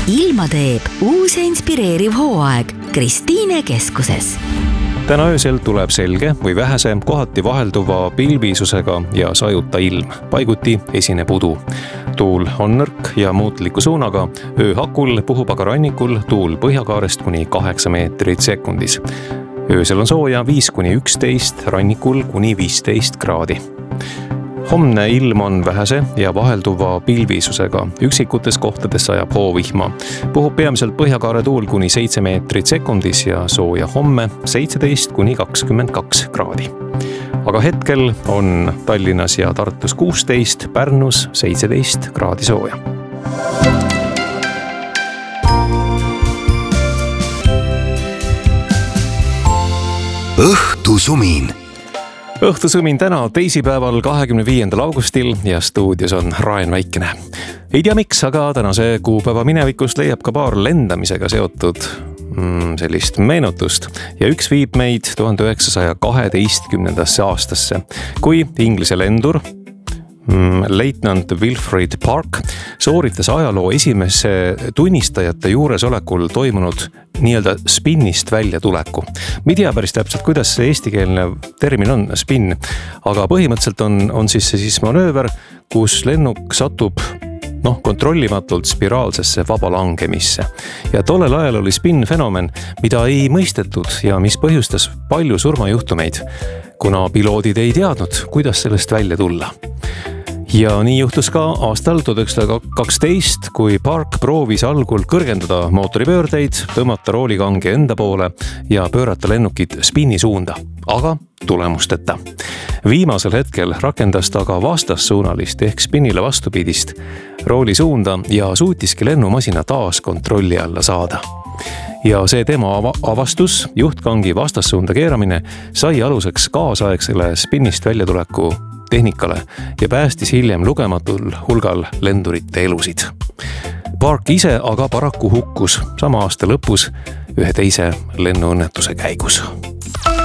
ilma teeb uus ja inspireeriv hooaeg Kristiine keskuses. Täna öösel tuleb selge või vähese, kohati vahelduva pilvisusega ja sajuta ilm. Paiguti esineb udu. Tuul on nõrk ja muutliku suunaga. Ööhakul puhub aga rannikul tuul põhjakaarest kuni 8 meetrit sekundis. Öösel on sooja 5-11, rannikul kuni 15 kraadi. Homne ilm on vähese ja vahelduva pilvisusega. Üksikutes kohtades sajab hoovihma. Puhub peamiselt põhjakaare tuul kuni 7 meetrit sekundis ja sooja homme 17-22 kraadi. Aga hetkel on Tallinnas ja Tartus 16, Pärnus 17 kraadi sooja. Õhtusumin. Õhtusumin täna teisipäeval 25. augustil ja stuudios on Raen Väikene. Ei tea miks, aga tänase kuupäeva minevikust leiab ka paar lendamisega seotud sellist meenutust ja üks viib meid 1912. aastasse, kui Inglise lendur leitnant Wilfrid Park sooritas ajaloo esimese tunnistajate juuresolekul toimunud nii-öelda spinnist välja tuleku. Ma ei tea päris täpselt, kuidas see eestikeelne termin on, spinn, aga põhimõtteliselt on siis manööver, kus lennuk satub kontrollimatult spiraalsesse vabalangemisse. Ja tollel ajal oli spin-fenomen, mida ei mõistetud ja mis põhjustas palju surmajuhtumeid, kuna piloodid ei teadnud, kuidas sellest välja tulla. Ja nii juhtus ka aastal 1912, kui Park proovis algul kõrgendada mootoripöördeid, tõmmata roolikange enda poole ja pöörata lennukit spinni suunda, aga tulemusteta. Viimasel hetkel rakendas ta ka vastassuunalist ehk spinnile vastupidist rooli suunda ja suutiski lennumasina taas kontrolli alla saada. Ja see tema avastus, juhtkangi vastassuunda keeramine, sai aluseks kaasaegsele spinnist väljatuleku tehnikale ja päästis hiljem lugematul hulgal lendurite elusid. Park ise aga paraku hukkus sama aasta lõpus ühe teise lennuõnnetuse käigus.